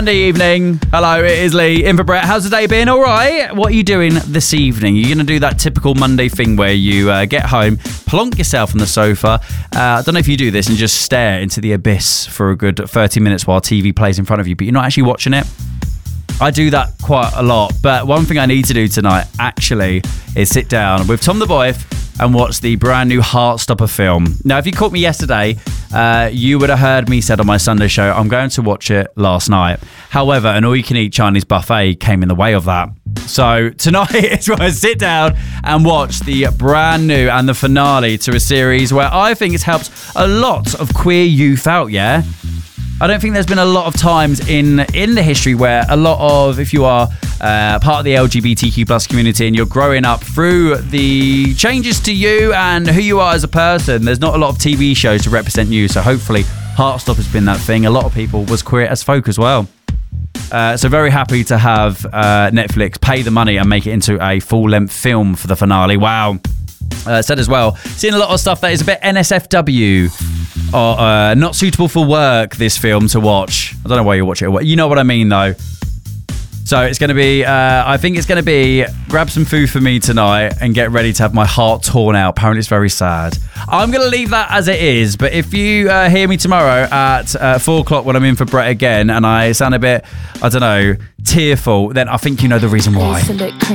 Monday evening. Hello, it is Lee in for Brett. How's the day been? All right. What are you doing this evening? You're going to do that typical Monday thing where you get home, plonk yourself on the sofa. I don't know if you do this and just stare into the abyss for a good 30 minutes while TV plays in front of you, but you're not actually watching it. I do that quite a lot, but one thing I need to do tonight actually is sit down with Tom the Boyf and watch the brand new Heartstopper film. Now, if you caught me yesterday, you would have heard me said on my Sunday show, I'm going to watch it last night. However, an all-you-can-eat Chinese buffet came in the way of that. So tonight is where I sit down and watch the brand new and the finale to a series where I think it's helped a lot of queer youth out, yeah? I don't think there's been a lot of times in the history where a lot of, if you are part of the LGBTQ plus community and you're growing up through the changes to you and who you are as a person, there's not a lot of TV shows to represent you. So hopefully Heartstopper has been that thing. A lot of people was queer as folk as well. So very happy to have Netflix pay the money and make it into a full-length film for the finale. Wow. Said as well, seeing a lot of stuff that is a bit NSFW or not suitable for work, this film to watch. I don't know why you watch it. You know what I mean, though. So it's going to be, I think it's going to be, grab some food for me tonight and get ready to have my heart torn out. Apparently it's very sad. I'm going to leave that as it is. But if you hear me tomorrow at 4 o'clock when I'm in for Brett again and I sound a bit, I don't know, tearful, then I think you know the reason why.